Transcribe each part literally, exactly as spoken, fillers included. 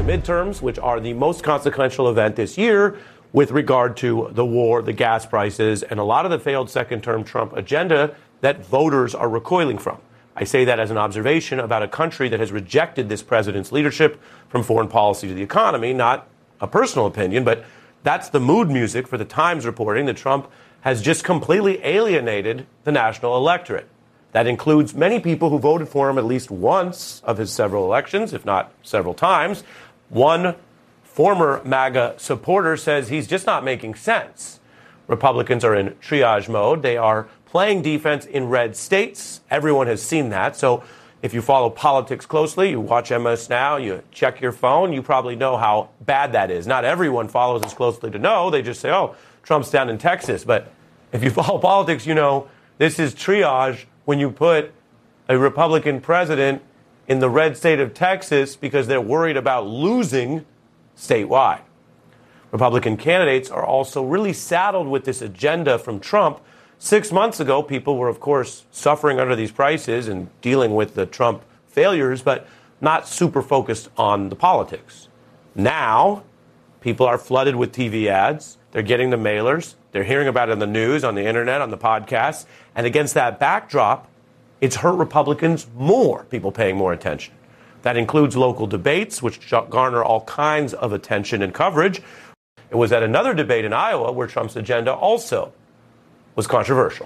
the midterms, which are the most consequential event this year with regard to the war, the gas prices, and a lot of the failed second-term Trump agenda that voters are recoiling from. I say that as an observation about a country that has rejected this president's leadership from foreign policy to the economy, not a personal opinion, but that's the mood music for the Times reporting that Trump has just completely alienated the national electorate. That includes many people who voted for him at least once of his several elections, if not several times. One former MAGA supporter says he's just not making sense. Republicans are in triage mode. They are playing defense in red states. Everyone has seen that. So if you follow politics closely, you watch M S Now, you check your phone, you probably know how bad that is. Not everyone follows as closely to know. They just say, oh, Trump's down in Texas. But if you follow politics, you know this is triage when you put a Republican president in the red state of Texas because they're worried about losing statewide. Republican candidates are also really saddled with this agenda from Trump. Six months ago, people were, of course, suffering under these prices and dealing with the Trump failures, but not super focused on the politics. Now, people are flooded with T V ads. They're getting the mailers. They're hearing about it in the news, on the internet, on the podcasts. And against that backdrop, it's hurt Republicans more, people paying more attention. That includes local debates, which garner all kinds of attention and coverage. It was at another debate in Iowa where Trump's agenda also was controversial.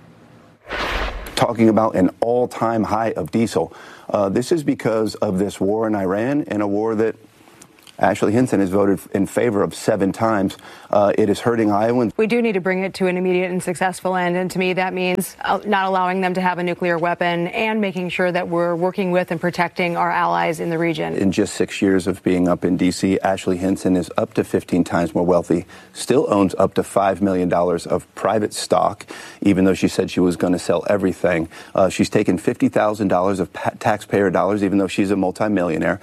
Talking about an all-time high of diesel. Uh, this is because of this war in Iran, and a war that Ashley Hinson has voted in favor of seven times. Uh, it is hurting Iowans. We do need to bring it to an immediate and successful end. And to me, that means not allowing them to have a nuclear weapon and making sure that we're working with and protecting our allies in the region. In just six years of being up in D C, Ashley Hinson is up to fifteen times more wealthy, still owns up to five million dollars of private stock, even though she said she was going to sell everything. Uh, she's taken fifty thousand dollars of pa- taxpayer dollars, even though she's a multimillionaire.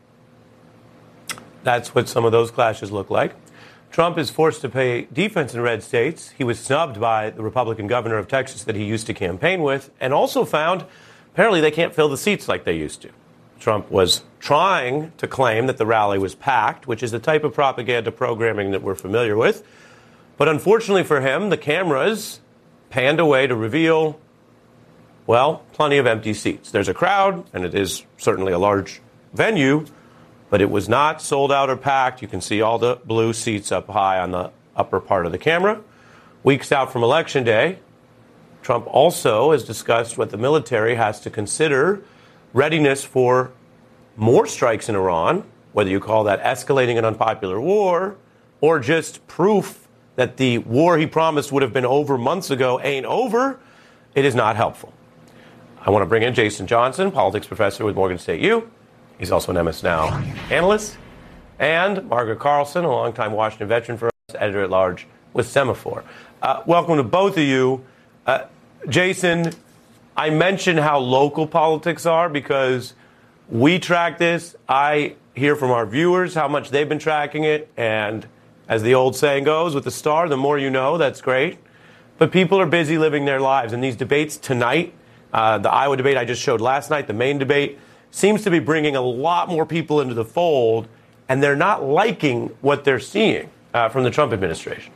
That's what some of those clashes look like. Trump is forced to pay defense in red states. He was snubbed by the Republican governor of Texas that he used to campaign with, and also found apparently they can't fill the seats like they used to. Trump was trying to claim that the rally was packed, which is the type of propaganda programming that we're familiar with. But unfortunately for him, the cameras panned away to reveal, well, plenty of empty seats. There's a crowd, and it is certainly a large venue, but it was not sold out or packed. You can see all the blue seats up high on the upper part of the camera. Weeks out from Election Day, Trump also has discussed what the military has to consider readiness for more strikes in Iran, whether you call that escalating an unpopular war or just proof that the war he promised would have been over months ago ain't over. It is not helpful. I want to bring in Jason Johnson, politics professor with Morgan State U. He's also an M S Now analyst. And Margaret Carlson, a longtime Washington veteran for us, editor-at-large with Semaphore. Uh, welcome to both of you. Uh, Jason, I mentioned how local politics are because we track this. I hear from our viewers how much they've been tracking it. And as the old saying goes, with the star, the more you know, that's great. But people are busy living their lives. And these debates tonight, uh, the Iowa debate I just showed last night, the main debate, seems to be bringing a lot more people into the fold, and they're not liking what they're seeing uh, from the Trump administration.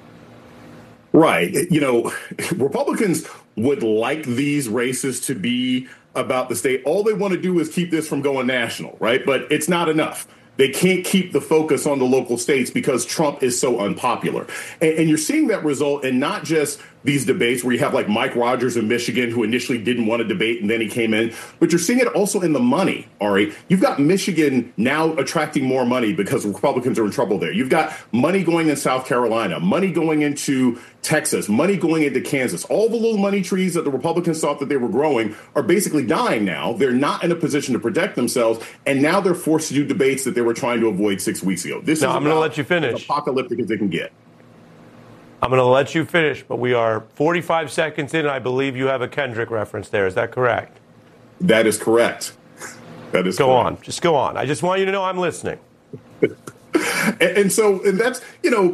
Right. You know, Republicans would like these races to be about the state. All they want to do is keep this from going national, right? But it's not enough. They can't keep the focus on the local states because Trump is so unpopular. And, and you're seeing that result in not just these debates where you have like Mike Rogers in Michigan, who initially didn't want to debate and then he came in, but you're seeing it also in the money, Ari. You've got Michigan now attracting more money because Republicans are in trouble there. You've got money going in South Carolina, money going into Texas, money going into Kansas. All the little money trees that the Republicans thought that they were growing are basically dying now. They're not in a position to protect themselves, and now they're forced to do debates that they were trying to avoid six weeks ago. This now, is I'm going to let you finish. As apocalyptic as they can get. I'm going to let you finish, but we are forty-five seconds in, and I believe you have a Kendrick reference there. Is that correct? That is correct. That is Go correct. on. Just go on. I just want you to know I'm listening. and, and so, and that's, you know,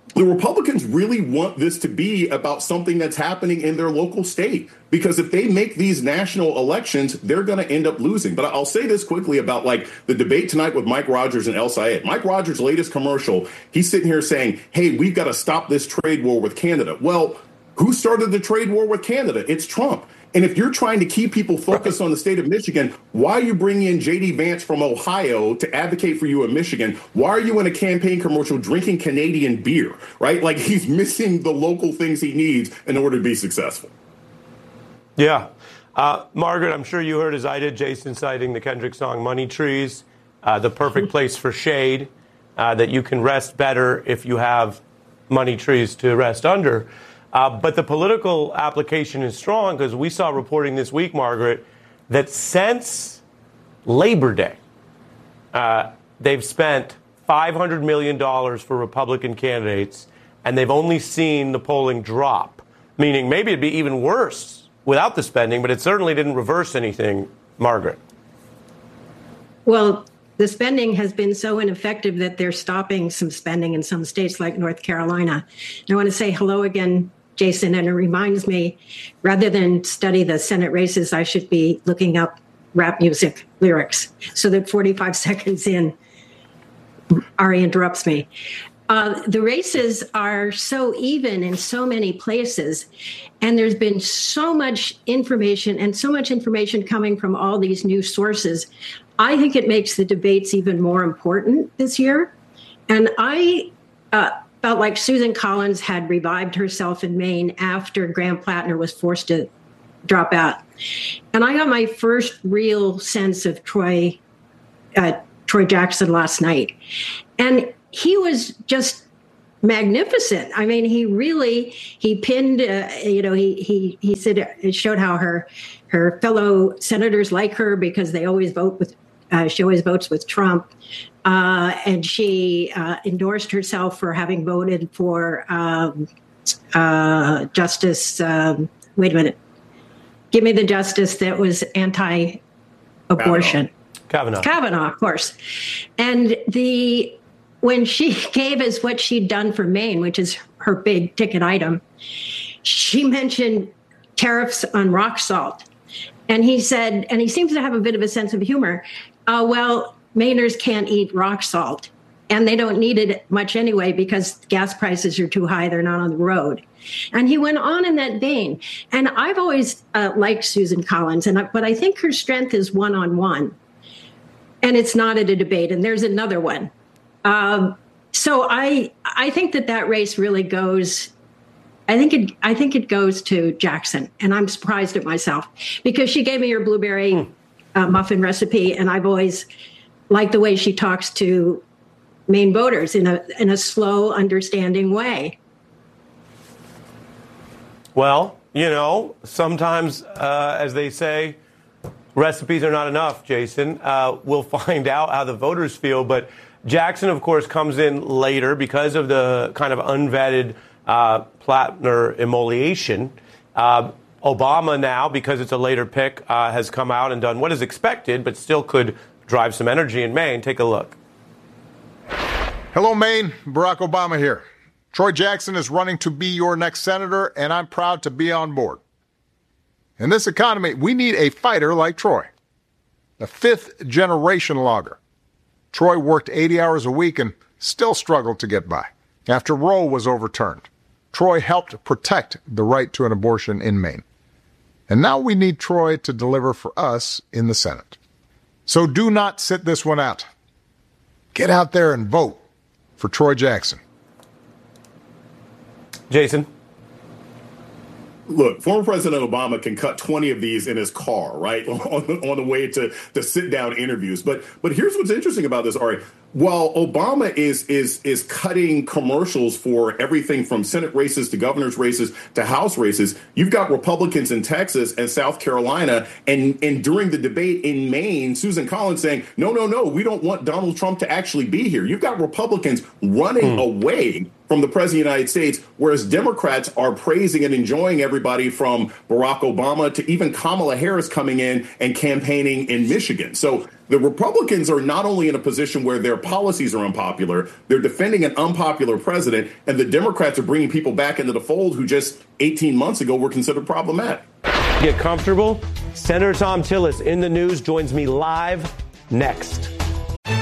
the Republicans really want this to be about something that's happening in their local state, because if they make these national elections, they're going to end up losing. But I'll say this quickly about like the debate tonight with Mike Rogers and El Sayed. Mike Rogers' latest commercial, he's sitting here saying, hey, we've got to stop this trade war with Canada. Well, who started the trade war with Canada? It's Trump. And if you're trying to keep people focused on the state of Michigan, why are you bringing in J D Vance from Ohio to advocate for you in Michigan? Why are you in a campaign commercial drinking Canadian beer, right? Like, he's missing the local things he needs in order to be successful. Yeah. Uh, Margaret, I'm sure you heard, as I did, Jason citing the Kendrick song Money Trees, uh, the perfect place for shade, uh, that you can rest better if you have money trees to rest under. Uh, but the political application is strong, because we saw reporting this week, Margaret, that since Labor Day, uh, they've spent five hundred million dollars for Republican candidates, and they've only seen the polling drop, meaning maybe it'd be even worse without the spending, but it certainly didn't reverse anything, Margaret. Well, the spending has been so ineffective that they're stopping some spending in some states like North Carolina. And I want to say hello again, Jason, and it reminds me, rather than study the Senate races, I should be looking up rap music lyrics so that forty-five seconds in, Ari interrupts me. Uh, the races are so even in so many places, and there's been so much information and so much information coming from all these new sources. I think it makes the debates even more important this year. And I uh, felt like Susan Collins had revived herself in Maine after Graham Plattner was forced to drop out. And I got my first real sense of Troy, uh, Troy Jackson last night. And he was just magnificent. I mean, he really, he pinned, uh, you know, he he he said, it showed how her her fellow senators like her because they always vote with, uh, she always votes with Trump. Uh, and she uh, endorsed herself for having voted for um, uh, Justice, um, wait a minute, give me the justice that was anti-abortion. Kavanaugh. Kavanaugh, of course. And the when she gave us what she'd done for Maine, which is her big ticket item, she mentioned tariffs on rock salt. And he said, and he seems to have a bit of a sense of humor, uh, well, Mainers can't eat rock salt, and they don't need it much anyway because gas prices are too high. They're not on the road. And he went on in that vein. And I've always uh, liked Susan Collins, and I, but I think her strength is one-on-one, and it's not at a debate. And there's another one. Um, so I I think that that race really goes. I think it I think it goes to Jackson, and I'm surprised at myself because she gave me her blueberry mm. uh, muffin recipe, and I've always liked the way she talks to Maine voters in a in a slow, understanding way. Well, you know, sometimes, uh, as they say, recipes are not enough, Jason. Uh, we'll find out how the voters feel. But Jackson, of course, comes in later because of the kind of unvetted uh, Plattner emoliation. Uh, Obama now, because it's a later pick, uh, has come out and done what is expected, but still could drive some energy in Maine. Take a look. Hello, Maine. Barack Obama here. Troy Jackson is running to be your next senator, and I'm proud to be on board. In this economy, we need a fighter like Troy, a fifth-generation logger. Troy worked eighty hours a week and still struggled to get by. After Roe was overturned, Troy helped protect the right to an abortion in Maine. And now we need Troy to deliver for us in the Senate. So do not sit this one out. Get out there and vote for Troy Jackson. Jason? Look, former President Obama can cut twenty of these in his car, right, on, on the way to, to sit-down interviews. But but here's what's interesting about this, Ari. While Obama is is is cutting commercials for everything from Senate races to governor's races to House races, you've got Republicans in Texas and South Carolina. And, and during the debate in Maine, Susan Collins saying, no, no, no, we don't want Donald Trump to actually be here. You've got Republicans running hmm. away from the president of the United States, whereas Democrats are praising and enjoying everybody from Barack Obama to even Kamala Harris coming in and campaigning in Michigan. So the Republicans are not only in a position where their policies are unpopular, they're defending an unpopular president, and the Democrats are bringing people back into the fold who just eighteen months ago were considered problematic. Get comfortable. Senator Thom Tillis in the news joins me live next.